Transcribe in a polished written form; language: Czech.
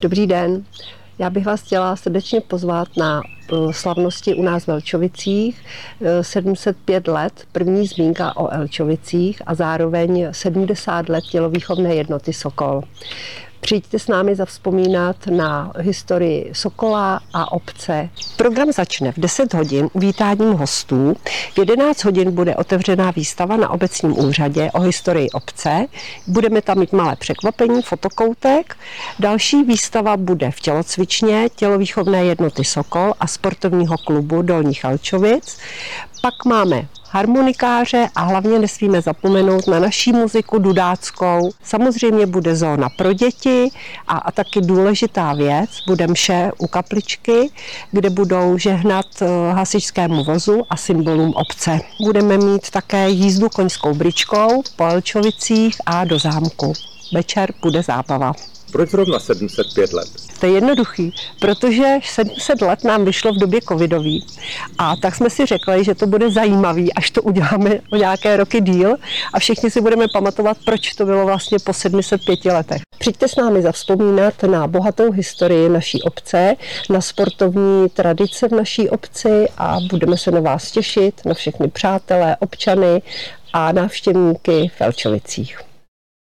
Dobrý den, já bych vás chtěla srdečně pozvat na slavnosti u nás v Elčovicích. 705 let, první zmínka o Elčovicích a zároveň 70 let tělovýchovné jednoty Sokol. Přijďte s námi zavzpomínat na historii Sokola a obce. Program začne v 10 hodin uvítáním hostů. V 11 hodin bude otevřená výstava na obecním úřadě o historii obce. Budeme tam mít malé překvapení, fotokoutek. Další výstava bude v tělocvičně tělovýchovné jednoty Sokol a sportovního klubu Dolních Elčovic. Pak máme harmonikáře a hlavně nesmíme zapomenout na naší muziku dudáckou. Samozřejmě bude zóna pro děti a taky důležitá věc, bude mše u kapličky, kde budou žehnat hasičskému vozu a symbolům obce. Budeme mít také jízdu koňskou bryczkou po Elčovicích a do zámku. Večer bude zábava. Proč zrovna 705 let? To je jednoduchý, protože 700 let nám vyšlo v době covidový a tak jsme si řekli, že to bude zajímavý, až to uděláme o nějaké roky díl a všichni si budeme pamatovat, proč to bylo vlastně po 705 letech. Přijďte s námi zavzpomínat na bohatou historii naší obce, na sportovní tradice v naší obci a budeme se na vás těšit, na všechny přátelé, občany a návštěvníky v Elčovicích.